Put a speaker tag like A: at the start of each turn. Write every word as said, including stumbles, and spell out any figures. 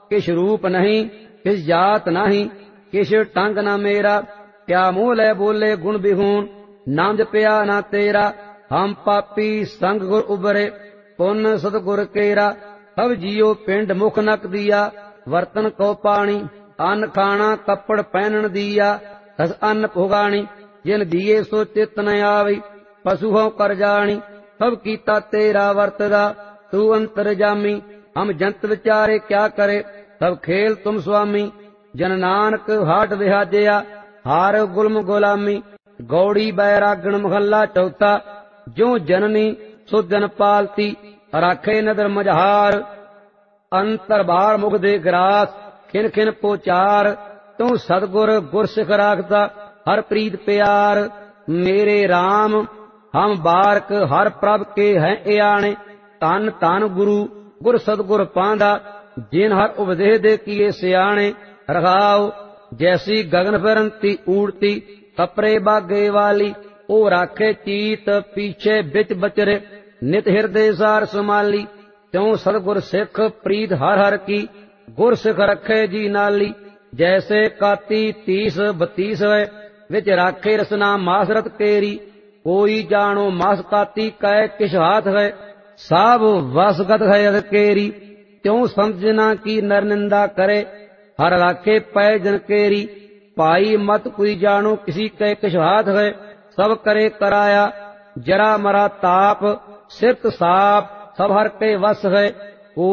A: किछ रूप नहीं किछ जात नहीं किछ टंग न मेरा। क्या मुँह लै बोले गुण बिहून नाम जपया ना तेरा। हम पापी संग गुर उबरे पुन सतगुर केरा। सब जियो पिंड मुख नक दिया वर्तन को पानी। अन्न खाना कपड़ पहनन दिया रस अन्न भुगाणी। जिन दिए सो चित न आवी पशु हों कर जानी। सब कीता तेरा वर्तदा तू अंतर जामी। हम जंत विचारे क्या करे सब खेल तुम स्वामी। जन नानक हाट विहाजया हार गुलम गुलामी। गौड़ी बैरागण महला चौथा जो जननी सो जन पालती राखे नदर मझहार। अंतर बार मुख दे ग्रास खिन खिन पोचार। तू सतगुर गुर सिख राखता हर प्रीत प्यार। मेरे राम हम बारक हर प्रभ के हैं एआणे। तन तन गुरु गुर सतगुर पांदा जिन हर उपदेश दे किए सियाणे। रखाओ जैसी गगन फिरंती उड़ती कपरे बागे वाली। ओ राखे चीत पीछे बिच बचरे नित हृदय सार समाली। त्यों सतगुर सिख प्रीत हर हर की गुर सिख रखे जी नाली। जैसे काती तीस बत्तीस है विच राखे रसना मासरत केरी। कोई जानो मास काती कै किस हाथ है साब वसगत है अध केरी। त्यों समझना की नर निंदा करे हर राखे पै जन केरी। पाई मत कोई जानो किसी कै किस हाथ है सब करे कराया। जरा मरा ताप सिरत साप सब हर के वस है।